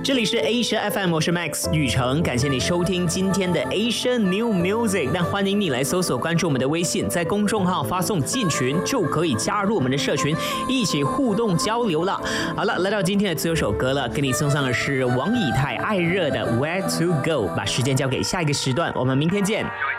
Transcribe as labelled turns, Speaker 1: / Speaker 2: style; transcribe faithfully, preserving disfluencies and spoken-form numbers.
Speaker 1: 这里是 Asia F M， 我是 Max 宇成，感谢你收听今天的 Asia New Music。那欢迎你来搜索关注我们的微信，在公众号发送进群就可以加入我们的社群，一起互动交流了。好了，来到今天的最后首歌了，给你送上的是王以太爱热的 Where to Go。把时间交给下一个时段，我们明天见。